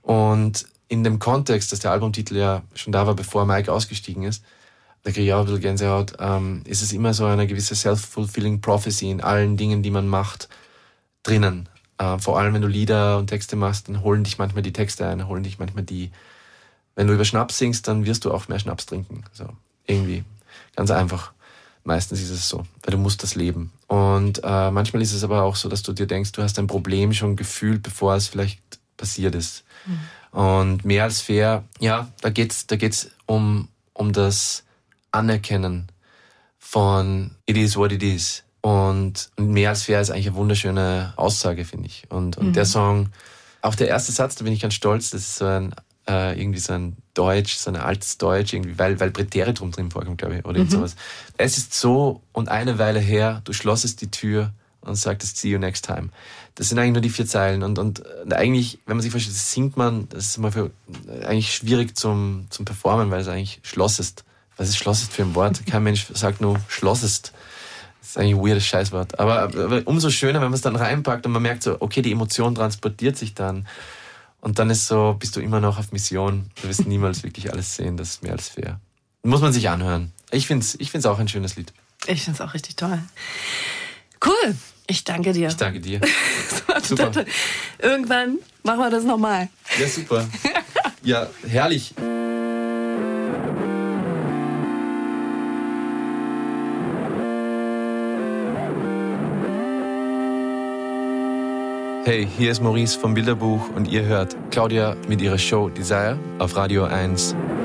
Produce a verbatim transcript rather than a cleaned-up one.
Und in dem Kontext, dass der Albumtitel ja schon da war, bevor Mike ausgestiegen ist, da kriege ich auch ein bisschen Gänsehaut, ähm, ist es immer so eine gewisse self-fulfilling prophecy in allen Dingen, die man macht, drinnen. Äh, vor allem, wenn du Lieder und Texte machst, dann holen dich manchmal die Texte ein, holen dich manchmal die... Wenn du über Schnaps singst, dann wirst du auch mehr Schnaps trinken. So, irgendwie. Ganz einfach. Meistens ist es so, weil du musst das leben. Und äh, manchmal ist es aber auch so, dass du dir denkst, du hast ein Problem schon gefühlt, bevor es vielleicht passiert ist. Mhm. Und mehr als fair, ja, da geht's, da geht's um, um das Anerkennen von it is what it is. Und, und mehr als fair ist eigentlich eine wunderschöne Aussage, finde ich. Und, und mhm. der Song, auch der erste Satz, da bin ich ganz stolz, das ist so ein, äh, irgendwie so ein Deutsch, so ein altes Deutsch, irgendwie, weil, weil Präteritum drin vorkommt, glaube ich, oder mhm. sowas. Es ist so und eine Weile her, du schlossest die Tür und sagtest, see you next time. Das sind eigentlich nur die vier Zeilen und, und, und eigentlich, wenn man sich vorstellt, das singt man, das ist immer für, eigentlich schwierig zum, zum Performen, weil es eigentlich schlossest. Was ist schlossest für ein Wort? Kein Mensch sagt nur schlossest. Das ist eigentlich ein weirdes Scheißwort. Aber, aber umso schöner, wenn man es dann reinpackt und man merkt so, okay, die Emotion transportiert sich dann. Und dann ist so, bist du immer noch auf Mission. Du wirst niemals wirklich alles sehen. Das ist mehr als fair. Muss man sich anhören. Ich finde es ich find's auch ein schönes Lied. Ich finde es auch richtig toll. Cool. Ich danke dir. Ich danke dir. Das war super. Toll. Irgendwann machen wir das nochmal. Ja, super. Ja, herrlich. Hey, hier ist Maurice vom Bilderbuch und ihr hört Claudia mit ihrer Show Desire auf Radio eins.